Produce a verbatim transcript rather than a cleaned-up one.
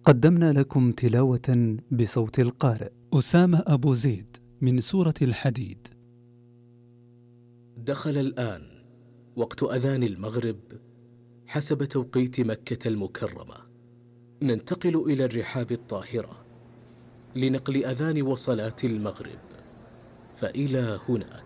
قدمنا لكم تلاوة بصوت القارئ أسامة أبو زيد من سورة الحديد. دخل الآن وقت أذان المغرب حسب توقيت مكة المكرمة. ننتقل إلى الرحاب الطاهرة لنقل أذان وصلاة المغرب، فإلى هناك.